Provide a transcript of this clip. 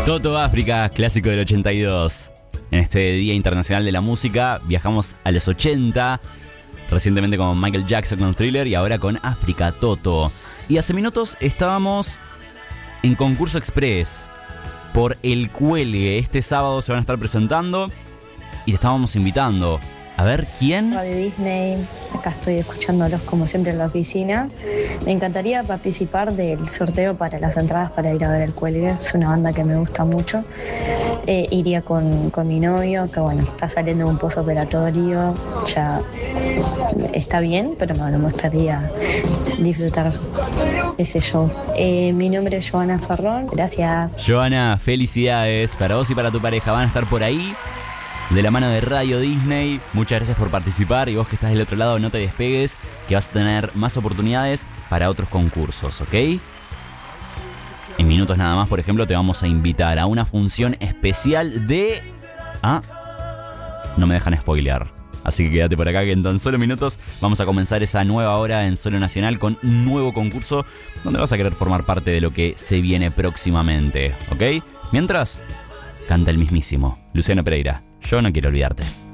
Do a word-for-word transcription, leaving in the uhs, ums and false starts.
Toto África, clásico del ochenta y dos. En este Día Internacional de la Música viajamos a los ochenta, recientemente con Michael Jackson con Thriller y ahora con África Toto. Y hace minutos estábamos en Concurso Express por El Cuelgue. Este sábado se van a estar presentando y te estábamos invitando. A ver, ¿quién? Radio Disney, acá estoy escuchándolos como siempre en la oficina. Me encantaría participar del sorteo para las entradas para ir a ver El Cuelgue. Es una banda que me gusta mucho. Eh, iría con, con mi novio, que bueno, está saliendo de un postoperatorio. Ya está bien, pero bueno, me gustaría disfrutar ese show. Eh, mi nombre es Joana Ferrón. Gracias. Joana, felicidades para vos y para tu pareja. Van a estar por ahí, de la mano de Radio Disney. Muchas gracias por participar y vos que estás del otro lado no te despegues, que vas a tener más oportunidades para otros concursos, ¿ok? En minutos nada más, por ejemplo, te vamos a invitar a una función especial de... Ah, no me dejan spoilear. Así que quédate por acá que en tan solo minutos vamos a comenzar esa nueva hora en Solo Nacional con un nuevo concurso donde vas a querer formar parte de lo que se viene próximamente, ¿ok? Mientras, canta el mismísimo Luciano Pereira. Yo no quiero olvidarte.